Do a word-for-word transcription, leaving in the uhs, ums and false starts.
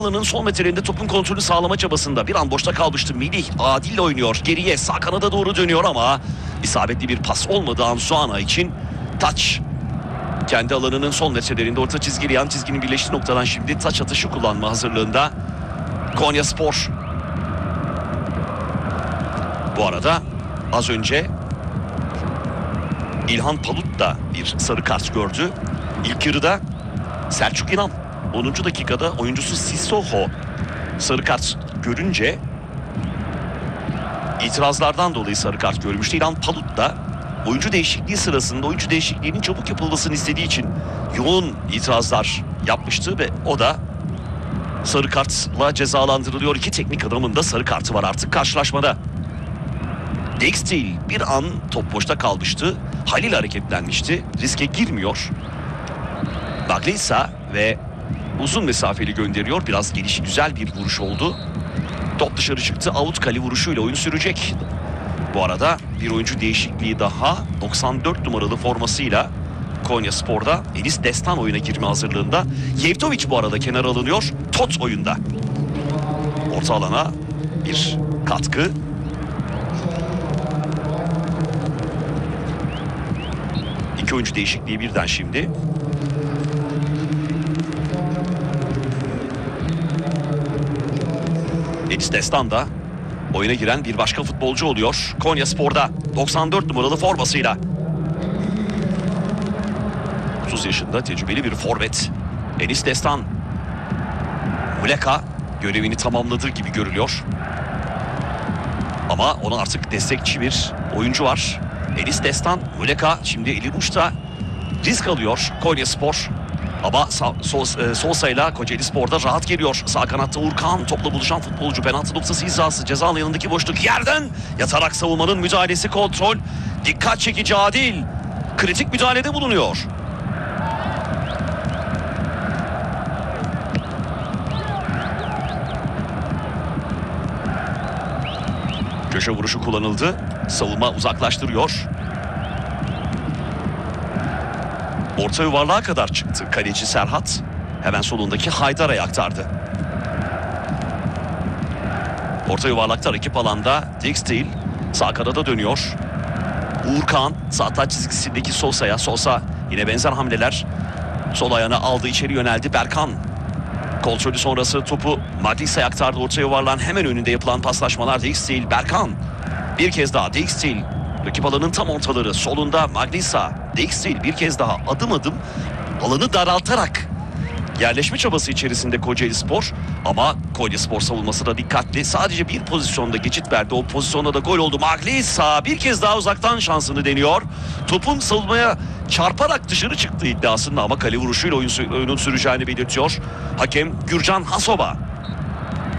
Alanın son metrelerinde topun kontrolü sağlama çabasında bir an boşta kalmıştı. Melih Adil oynuyor. Geriye sağ kanada doğru dönüyor ama isabetli bir pas olmadı Ansuana için. Taç kendi alanının son metrelerinde orta çizgiyle yan çizginin birleştiği noktadan şimdi taç atışı kullanma hazırlığında Konyaspor. Bu arada az önce İlhan Palut da bir sarı kart gördü. İlk yarıda Selçuk İnan onuncu dakikada oyuncusu Sissoko sarı kart görünce itirazlardan dolayı sarı kart görmüştü. İlhan Palut da oyuncu değişikliği sırasında oyuncu değişikliğinin çabuk yapılmasını istediği için yoğun itirazlar yapmıştı ve o da sarı kartla cezalandırılıyor. İki teknik adamın da sarı kartı var artık karşılaşmada. Dextil bir an top boşta kalmıştı. Halil hareketlenmişti. Riske girmiyor. Maglisa ve uzun mesafeli gönderiyor. Biraz gelişi güzel bir vuruş oldu. Top dışarı çıktı. Out kale vuruşuyla oyun sürecek. Bu arada bir oyuncu değişikliği daha. doksan dört numaralı formasıyla Konyaspor'da Enis Destan oyuna girme hazırlığında. Yevtovic bu arada kenara alınıyor. Tot oyunda. Orta alana bir katkı. İki oyuncu değişikliği birden şimdi. Enis Destan da oyuna giren bir başka futbolcu oluyor. Konyaspor'da doksan dört numaralı formasıyla. otuz yaşında tecrübeli bir forvet. Enis Destan. Muleka görevini tamamladığı gibi görülüyor. Ama ona artık destekçi bir oyuncu var. Enis Destan, Muleka şimdi eli uçta risk alıyor Konyaspor. Ama Sosa ile Kocaelispor'da rahat geliyor. Sağ kanatta Urkan topla buluşan futbolcu. Penaltı noktası hizası. Ceza alanındaki boşluk yerden. Yatarak savunmanın müdahalesi, kontrol. Dikkat çekici Adil. Kritik müdahalede bulunuyor. Köşe vuruşu kullanıldı. Savunma uzaklaştırıyor. Orta yuvarlığa kadar çıktı kaleci Serhat. Hemen solundaki Haydar'a aktardı. Orta yuvarlakta rakip alanda Dextil sağ kanada dönüyor. Uğurkan sağ taç çizgisindeki Sosa'ya. Sosa yine benzer hamleler. Sol ayağını aldı, içeri yöneldi. Berkan kontrolü sonrası topu Maglisa'ya aktardı. Orta yuvarlağın hemen önünde yapılan paslaşmalar. Dextil, Berkan bir kez daha Dextil. Rakip alanın tam ortaları solunda Maglisa. Dextil bir kez daha adım adım alanı daraltarak yerleşme çabası içerisinde Kocaelispor. Ama Konyaspor savunması da dikkatli. Sadece bir pozisyonda geçit verdi. O pozisyonda da gol oldu. Maglisa bir kez daha uzaktan şansını deniyor. Topun savunmaya çarparak dışarı çıktığı iddiasında ama kale vuruşuyla oyun, oyunun süreceğini belirtiyor. Hakem Gürcan Hasova.